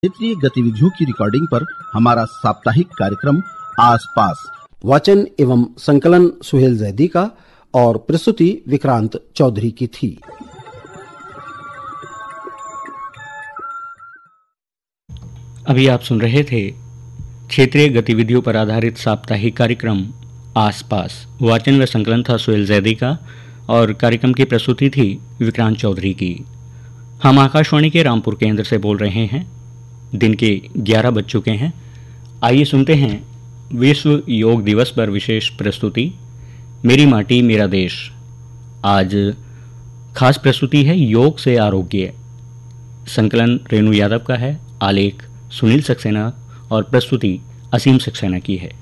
क्षेत्रीय गतिविधियों की रिकॉर्डिंग पर हमारा साप्ताहिक कार्यक्रम आस पास। वाचन एवं संकलन सुहेल जैदी का और प्रस्तुति विक्रांत चौधरी की थी। अभी आप सुन रहे थे क्षेत्रीय गतिविधियों पर आधारित साप्ताहिक कार्यक्रम आस पास। वाचन व संकलन था सुहेल जैदी का और कार्यक्रम की प्रस्तुति थी विक्रांत चौधरी की। हम आकाशवाणी के रामपुर केंद्र से बोल रहे हैं। दिन के 11 बज चुके हैं। आइए सुनते हैं विश्व योग दिवस पर विशेष प्रस्तुति मेरी माटी मेरा देश। आज खास प्रस्तुति है योग से आरोग्य। संकलन रेणु यादव का है, आलेख सुनील सक्सेना और प्रस्तुति असीम सक्सेना की है।